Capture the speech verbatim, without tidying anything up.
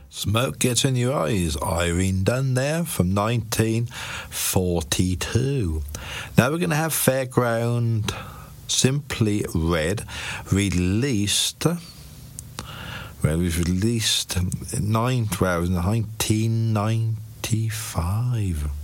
Smoke Gets in Your Eyes, Irene Dunn there from nineteen forty-two. Now we're going to have Fairground Simply Red, released, well, it was released in nineteen ninety-five.